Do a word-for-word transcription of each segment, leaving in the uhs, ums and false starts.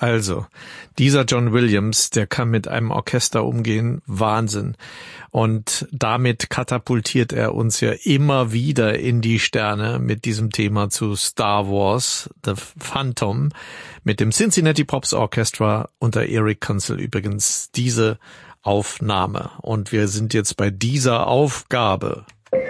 Also, dieser John Williams, der kann mit einem Orchester umgehen, Wahnsinn. Und damit katapultiert er uns ja immer wieder in die Sterne mit diesem Thema zu Star Wars, The Phantom, mit dem Cincinnati Pops Orchestra unter Eric Kunzel übrigens diese Aufnahme. Und wir sind jetzt bei dieser Aufgabe.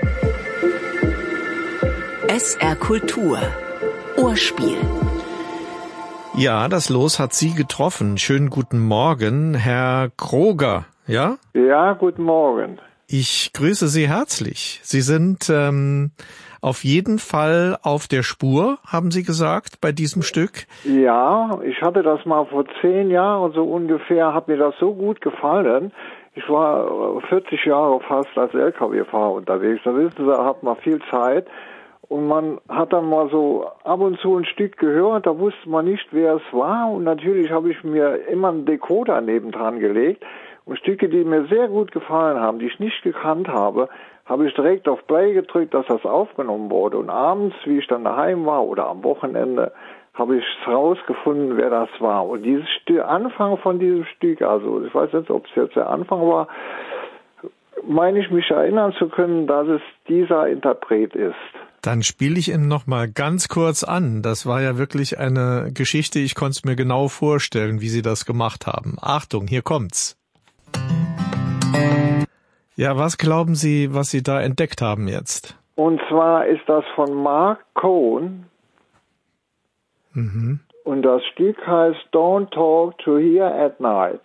S R Kultur. Ohrspiel. Ja, das Los hat Sie getroffen. Schönen guten Morgen, Herr Kroger, ja? Ja, guten Morgen. Ich grüße Sie herzlich. Sie sind ähm, auf jeden Fall auf der Spur, haben Sie gesagt, bei diesem Stück? Ja, ich hatte das mal vor zehn Jahren so ungefähr, hat mir das so gut gefallen. Ich war vierzig Jahre fast als L K W-Fahrer unterwegs. Da wissen Sie, hat man viel Zeit. Und man hat dann mal so ab und zu ein Stück gehört, da wusste man nicht, wer es war. Und natürlich habe ich mir immer einen Decoder nebendran gelegt. Und Stücke, die mir sehr gut gefallen haben, die ich nicht gekannt habe, habe ich direkt auf Play gedrückt, dass das aufgenommen wurde. Und abends, wie ich dann daheim war oder am Wochenende, habe ich rausgefunden, wer das war. Und dieses Stück, Anfang von diesem Stück, also ich weiß nicht, ob es jetzt der Anfang war, meine ich mich erinnern zu können, dass es dieser Interpret ist. Dann spiele ich Ihnen noch mal ganz kurz an. Das war ja wirklich eine Geschichte, ich konnte es mir genau vorstellen, wie Sie das gemacht haben. Achtung, hier kommt's. Ja, was glauben Sie, was Sie da entdeckt haben jetzt? Und zwar ist das von Mark Cohn. Mhm. Und das Stück heißt Don't Talk to Here at Night.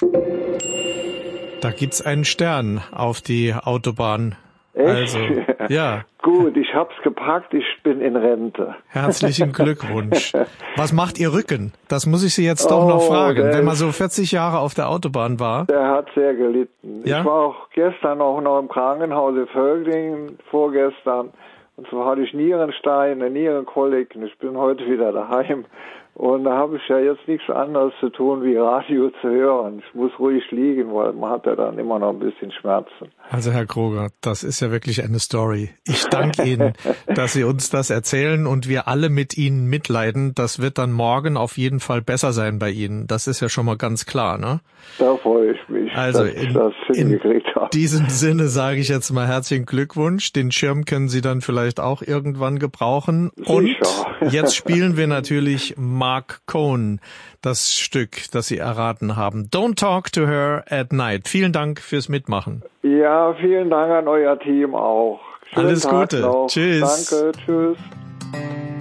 Da gibt's einen Stern auf die Autobahn. Echt? Also, ja. Gut, ich hab's gepackt, ich bin in Rente. Herzlichen Glückwunsch. Was macht Ihr Rücken? Das muss ich Sie jetzt doch oh, noch fragen. Wenn man so vierzig Jahre auf der Autobahn war. Der hat sehr gelitten. Ja? Ich war auch gestern auch noch im Krankenhaus in Völklingen, vorgestern. Und so hatte ich Nierensteine, Nierenkolik. Und ich bin heute wieder daheim. Und da habe ich ja jetzt nichts anderes zu tun, wie Radio zu hören. Ich muss ruhig liegen, weil man hat ja dann immer noch ein bisschen Schmerzen. Also Herr Kroger, das ist ja wirklich eine Story. Ich danke Ihnen, dass Sie uns das erzählen und wir alle mit Ihnen mitleiden. Das wird dann morgen auf jeden Fall besser sein bei Ihnen. Das ist ja schon mal ganz klar, ne? Da freue ich mich, also dass in, ich das hingekriegt habe. In diesem Sinne sage ich jetzt mal herzlichen Glückwunsch. Den Schirm können Sie dann vielleicht auch irgendwann gebrauchen. Sicher. Und jetzt spielen wir natürlich Mark Cohn, das Stück, das Sie erraten haben. Don't Talk to Her at Night. Vielen Dank fürs Mitmachen. Ja, vielen Dank an euer Team auch. Schönen Alles Tag Gute. noch. Tschüss. Danke, tschüss.